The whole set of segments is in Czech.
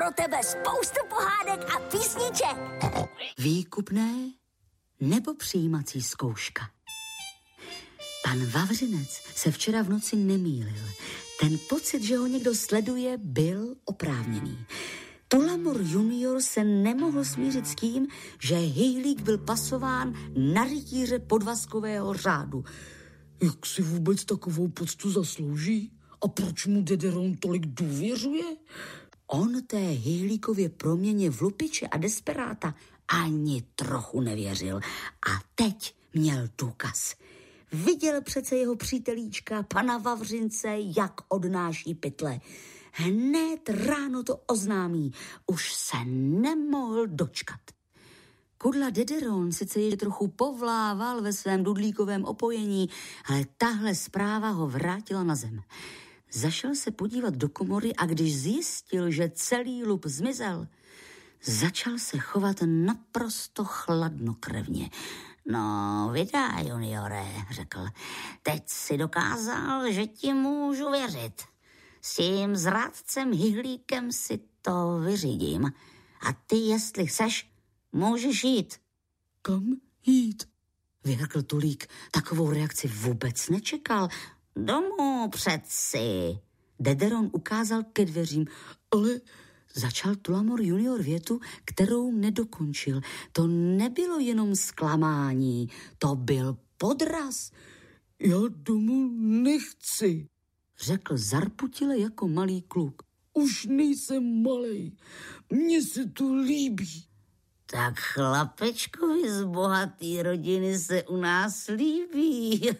pro tebe spoustu pohádek a písniček. Výkupné nebo přijímací zkouška? Pan Vavřinec se včera v noci nemýlil. Ten pocit, že ho někdo sleduje, byl oprávněný. Tulamor junior se nemohl smířit s tím, že Hejlík byl pasován na rytíře podvazkového řádu. Jak si vůbec takovou poctu zaslouží? A proč mu Dederon tolik důvěřuje? On té Hejlíkově proměně v lupiče a desperáta ani trochu nevěřil. A teď měl důkaz. Viděl přece jeho přítelíčka, pana Vavřince, jak odnáší pytle. Hned ráno to oznámí. Už se nemohl dočkat. Kudla Dederon sice ještě trochu povlával ve svém dudlíkovém opojení, ale tahle zpráva ho vrátila na zem. Zašel se podívat do komory a když zjistil, že celý lup zmizel, začal se chovat naprosto chladnokrevně. No, vydá, juniore, řekl. Teď si dokázal, že ti můžu věřit. S tím zrádcem Hyhlíkem si to vyřídím. A ty, jestli chceš, můžeš jít. Kam jít? Vyhrkl Tulík. Takovou reakci vůbec nečekal. Domů přeci. Dederon ukázal ke dveřím. Ale začal Tulamor junior větu, kterou nedokončil. To nebylo jenom zklamání, to byl podraz. Já domů nechci, řekl zarputile jako malý kluk. Už nejsem malej, mně se to líbí. Tak chlapečkovi z bohatý rodiny se u nás líbí.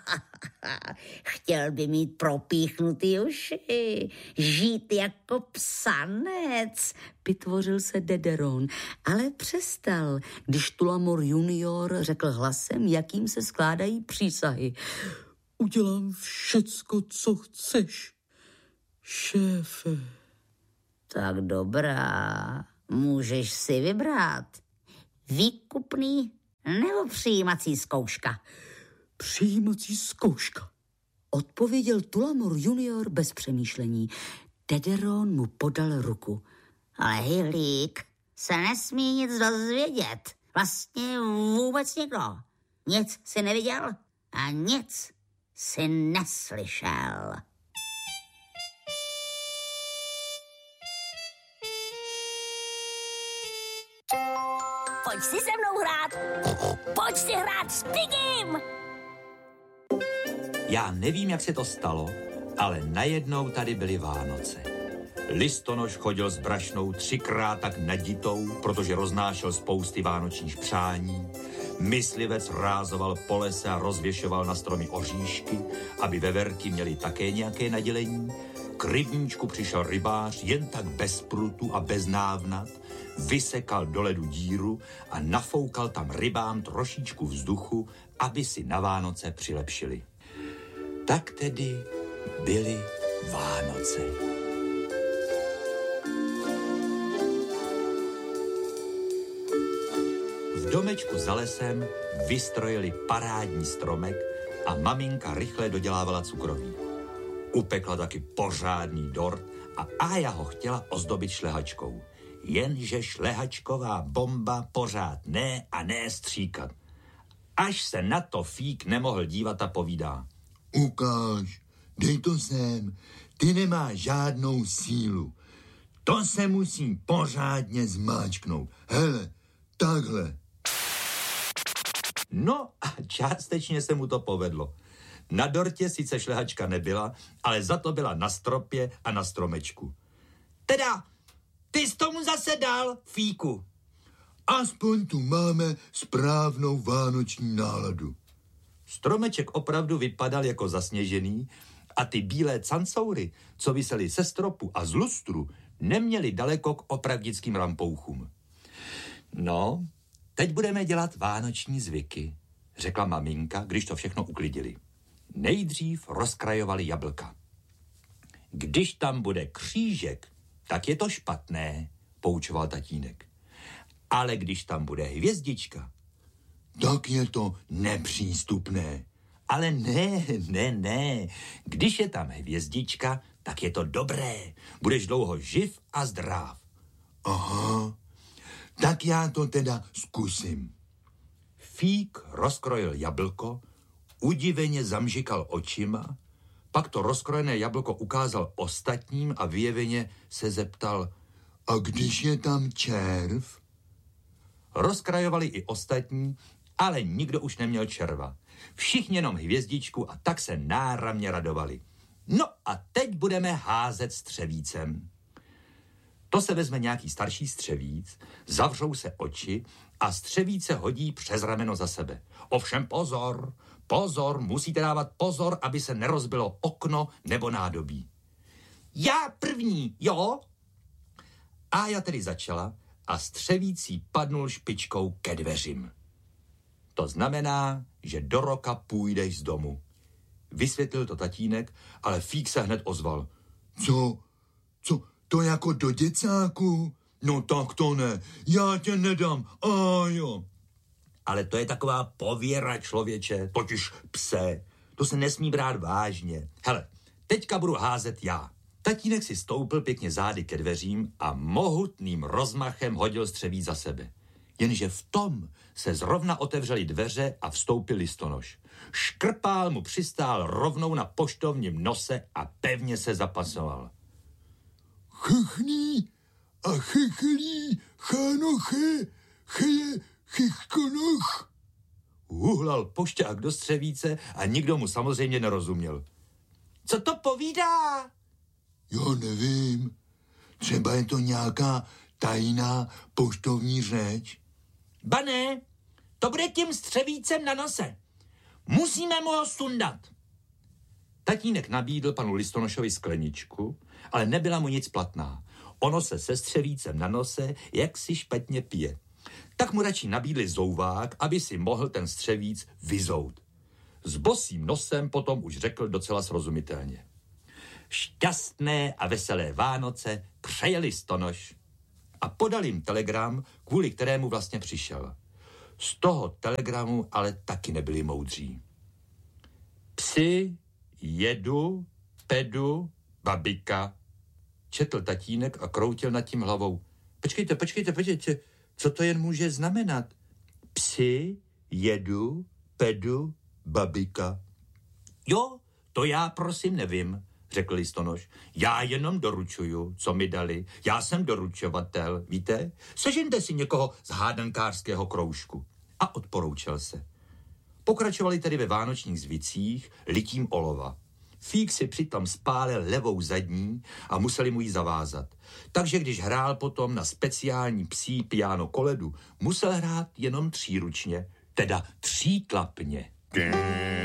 Chtěl by mít propíchnutý uši, žít jako psanec, pitvořil se Dederon, ale přestal, když Tulamor junior řekl hlasem, jakým se skládají přísahy. Udělám všecko, co chceš, šéfe. Tak dobrá. Můžeš si vybrat. Výkupný nebo přijímací zkouška? Přijímací zkouška, odpověděl Tulamor junior bez přemýšlení. Dederon mu podal ruku. Ale Hyhlík se nesmí nic dozvědět. Vlastně vůbec nikdo. Nic si neviděl a nic si neslyšel. Pojď si se mnou hrát. Pojď si hrát s Pigim. Já nevím, jak se to stalo, ale najednou tady byly Vánoce. Listonoš chodil s brašnou 3krát tak naditou, protože roznášel spousty vánočních přání. Myslivec rázoval po lese a rozvěšoval na stromy oříšky, aby veverky měly také nějaké nadělení. K rybníčku přišel rybář jen tak bez prutu a bez návnat, vysekal do ledu díru a nafoukal tam rybám trošičku vzduchu, aby si na Vánoce přilepšili. Tak tedy byly Vánoce. V domečku za lesem vystrojili parádní stromek a maminka rychle dodělávala cukroví. Upekla taky pořádný dort a Ája ho chtěla ozdobit šlehačkou. Jenže šlehačková bomba pořád ne a ne stříkat. Až se na to Fík nemohl dívat a povídá. Ukáž, dej to sem, ty nemáš žádnou sílu. To se musí pořádně zmáčknout. Hele, takhle. No a částečně se mu to povedlo. Na dortě sice šlehačka nebyla, ale za to byla na stropě a na stromečku. Teda, ty jsi tomu zase dal, Fíku. Aspoň tu máme správnou vánoční náladu. Stromeček opravdu vypadal jako zasněžený a ty bílé cancoury, co visely se stropu a z lustru, neměly daleko k opravdickým rampouchům. No, teď budeme dělat vánoční zvyky, řekla maminka, když to všechno uklidili. Nejdřív rozkrajovali jablka. Když tam bude křížek, tak je to špatné, poučoval tatínek. Ale když tam bude hvězdička, tak je to nepřístupné. Ale ne. Když je tam hvězdička, tak je to dobré. Budeš dlouho živ a zdrav. Aha, tak já to teda zkusím. Fík rozkrojil jablko, udiveně zamžikal očima, pak to rozkrojené jablko ukázal ostatním a vyjeveně se zeptal: A když je tam červ? Rozkrajovali i ostatní, ale nikdo už neměl červa. Všichni jenom hvězdičku a tak se náramně radovali. No a teď budeme házet střevícem. To se vezme nějaký starší střevíc, zavřou se oči a střevíce hodí přes rameno za sebe. Ovšem pozor, pozor, musíte dávat pozor, aby se nerozbilo okno nebo nádobí. Já první, jo? A já tedy začala a střevící padnul špičkou ke dveřím. To znamená, že do roka půjdeš z domu. Vysvětlil to tatínek, ale Fík se hned ozval. Co? To jako do děcáku? No tak to ne, já tě nedám, a jo. Ale to je taková pověra, člověče, totiž pse. To se nesmí brát vážně. Hele, teďka budu házet já. Tatínek si stoupil pěkně zády ke dveřím a mohutným rozmachem hodil střevíc za sebe. Jenže v tom se zrovna otevřely dveře a vstoupil listonoš. Škrpál mu přistál rovnou na poštovním nose a pevně se zapasoval. Chchní a chchlí, chánoche, cheje, chichkonoch. Huhlal pošťák do střevíce a nikdo mu samozřejmě nerozuměl. Co to povídá? Já nevím, třeba je to nějaká tajná poštovní řeč. Ba ne, to bude tím střevícem na nose. Musíme mu ho sundat. Tatínek nabídl panu listonošovi skleničku, ale nebyla mu nic platná. Ono se se střevícem na nose jak si špatně pije. Tak mu radši nabídli zouvák, aby si mohl ten střevíc vyzout. S bosým nosem potom už řekl docela srozumitelně. Šťastné a veselé Vánoce přeje listonoš. A podal jim telegram, kvůli kterému vlastně přišel. Z toho telegramu ale taky nebyli moudří. Psi, jedu, pedu, babika, četl tatínek a kroutil nad tím hlavou. Počkejte, co to jen může znamenat? Psi, jedu, pedu, babika. Jo, to já prosím nevím, řekl listonoš. Já jenom doručuju, co mi dali. Já jsem doručovatel, víte? Sežeňte si někoho z hádankářského kroužku. A odporoučel se. Pokračovali tedy ve vánočních zvicích litím olova. Fík si přitom spálil levou zadní a museli mu ji zavázat. Takže když hrál potom na speciální psí piano koledu, musel hrát jenom tříručně, teda třítlapně.